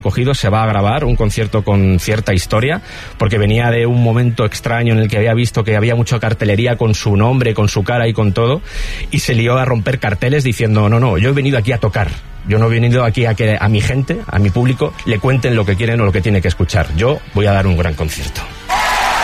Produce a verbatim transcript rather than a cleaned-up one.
Cogido se va a grabar un concierto con cierta historia, porque venía de un momento extraño en el que había visto que había mucha cartelería con su nombre, con su cara y con todo, y se lió a romper carteles diciendo, no, no, yo he venido aquí a tocar, yo no he venido aquí a que a mi gente, a mi público, le cuenten lo que quieren o lo que tiene que escuchar, yo voy a dar un gran concierto.